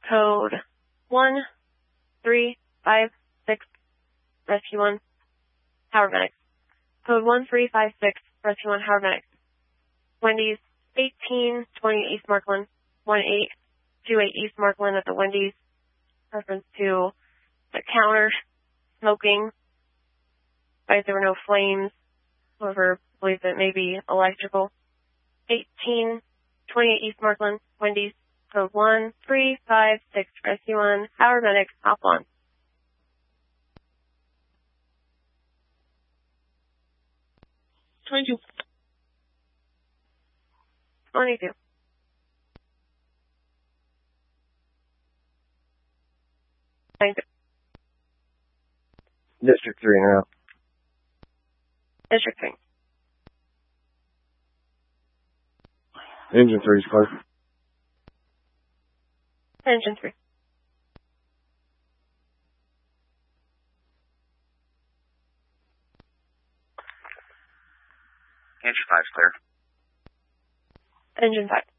Code 1356, Rescue 1, Howard Medics. Code 1356, Rescue 1, Howard Medics. Wendy's, 1820 East Markland, 1828 East Markland at the Wendy's. Reference to the counter smoking. Right, there were no flames. However, believes it may be electrical. 1828 East Markland, Wendy's. Code 1356, Rescue 1, Howard Medics, hop on. 22. 22. District 3 en route. District 3. Engine 3 is clear. Engine 3. Engine 5 is clear. Engine 5.